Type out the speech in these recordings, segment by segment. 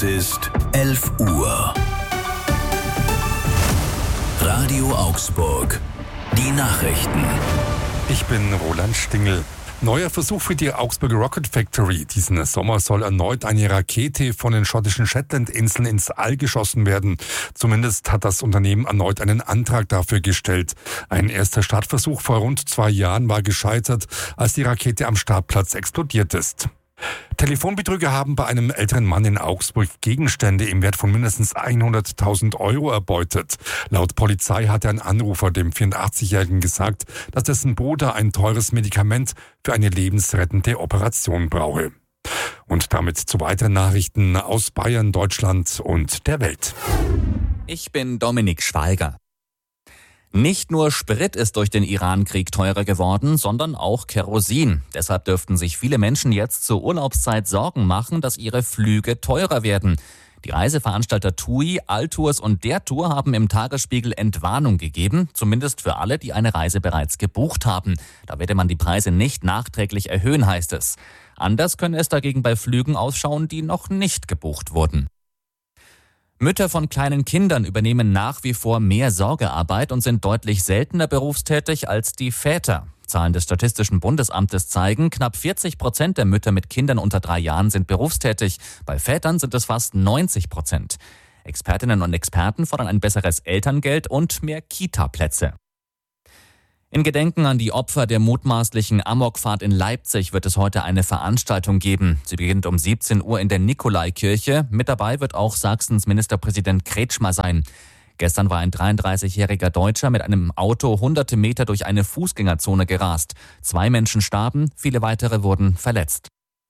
Ist 11 Uhr. Radio Augsburg. Die Nachrichten. Ich bin Roland Stingel. Neuer Versuch für die Augsburger Rocket Factory. Diesen Sommer soll erneut eine Rakete von den schottischen Shetlandinseln ins All geschossen werden. Zumindest hat das Unternehmen erneut einen Antrag dafür gestellt. Ein erster Startversuch vor rund 2 Jahren war gescheitert, als die Rakete am Startplatz explodiert ist. Telefonbetrüger haben bei einem älteren Mann in Augsburg Gegenstände im Wert von mindestens 100.000 Euro erbeutet. Laut Polizei hat ein Anrufer dem 84-Jährigen gesagt, dass dessen Bruder ein teures Medikament für eine lebensrettende Operation brauche. Und damit zu weiteren Nachrichten aus Bayern, Deutschland und der Welt. Ich bin Dominik Schweiger. Nicht nur Sprit ist durch den Iran-Krieg teurer geworden, sondern auch Kerosin. Deshalb dürften sich viele Menschen jetzt zur Urlaubszeit Sorgen machen, dass ihre Flüge teurer werden. Die Reiseveranstalter TUI, Altours und der Tour haben im Tagesspiegel Entwarnung gegeben, zumindest für alle, die eine Reise bereits gebucht haben. Da werde man die Preise nicht nachträglich erhöhen, heißt es. Anders könne es dagegen bei Flügen ausschauen, die noch nicht gebucht wurden. Mütter von kleinen Kindern übernehmen nach wie vor mehr Sorgearbeit und sind deutlich seltener berufstätig als die Väter. Zahlen des Statistischen Bundesamtes zeigen, knapp 40% der Mütter mit Kindern unter 3 Jahren sind berufstätig. Bei Vätern sind es fast 90%. Expertinnen und Experten fordern ein besseres Elterngeld und mehr Kita-Plätze. In Gedenken an die Opfer der mutmaßlichen Amokfahrt in Leipzig wird es heute eine Veranstaltung geben. Sie beginnt um 17 Uhr in der Nikolaikirche. Mit dabei wird auch Sachsens Ministerpräsident Kretschmer sein. Gestern war ein 33-jähriger Deutscher mit einem Auto hunderte Meter durch eine Fußgängerzone gerast. 2 Menschen starben, viele weitere wurden verletzt.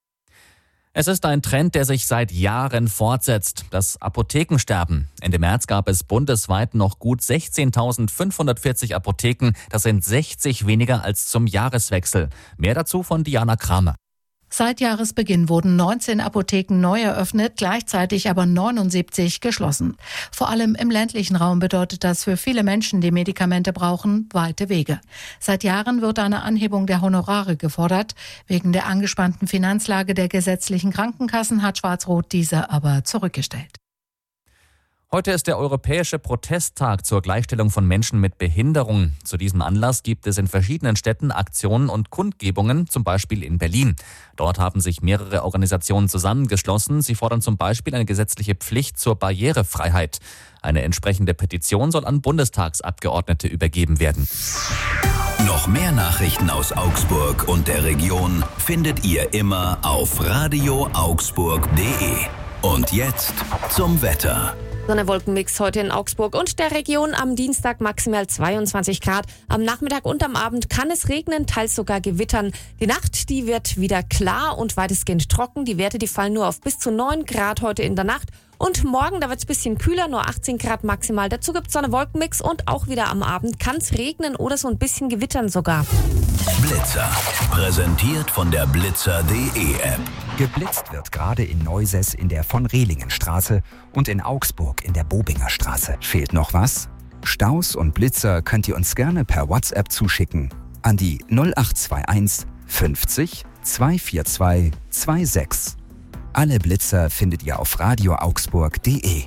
Es ist ein Trend, der sich seit Jahren fortsetzt, das Apothekensterben. Ende März gab es bundesweit noch gut 16.540 Apotheken. Das sind 60 weniger als zum Jahreswechsel. Mehr dazu von Diana Kramer. Seit Jahresbeginn wurden 19 Apotheken neu eröffnet, gleichzeitig aber 79 geschlossen. Vor allem im ländlichen Raum bedeutet das für viele Menschen, die Medikamente brauchen, weite Wege. Seit Jahren wird eine Anhebung der Honorare gefordert. Wegen der angespannten Finanzlage der gesetzlichen Krankenkassen hat Schwarz-Rot diese aber zurückgestellt. Heute ist der Europäische Protesttag zur Gleichstellung von Menschen mit Behinderung. Zu diesem Anlass gibt es in verschiedenen Städten Aktionen und Kundgebungen, zum Beispiel in Berlin. Dort haben sich mehrere Organisationen zusammengeschlossen. Sie fordern zum Beispiel eine gesetzliche Pflicht zur Barrierefreiheit. Eine entsprechende Petition soll an Bundestagsabgeordnete übergeben werden. Noch mehr Nachrichten aus Augsburg und der Region findet ihr immer auf radioaugsburg.de. Und jetzt zum Wetter. Sonne-Wolkenmix heute in Augsburg und der Region. Am Dienstag maximal 22 Grad. Am Nachmittag und am Abend kann es regnen, teils sogar gewittern. Die Nacht, die wird wieder klar und weitestgehend trocken. Die Werte, die fallen nur auf bis zu 9 Grad heute in der Nacht. Und morgen, da wird es ein bisschen kühler, nur 18 Grad maximal. Dazu gibt es Sonne-Wolkenmix und auch wieder am Abend kann es regnen oder so ein bisschen gewittern sogar. Blitzer, präsentiert von der blitzer.de App. Geblitzt wird gerade in Neusäß in der Von-Rehlingen-Straße und in Augsburg in der Bobinger Straße. Fehlt noch was? Staus und Blitzer könnt ihr uns gerne per WhatsApp zuschicken an die 0821 50 242 26. Alle Blitzer findet ihr auf radioaugsburg.de.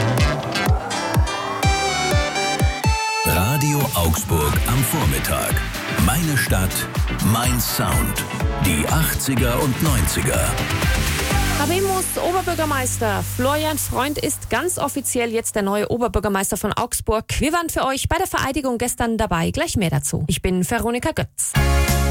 Radio Augsburg am Vormittag. Meine Stadt, mein Sound. Die 80er und 90er. Habemus Oberbürgermeister Florian Freund ist ganz offiziell jetzt der neue Oberbürgermeister von Augsburg. Wir waren für euch bei der Vereidigung gestern dabei. Gleich mehr dazu. Ich bin Veronika Götz.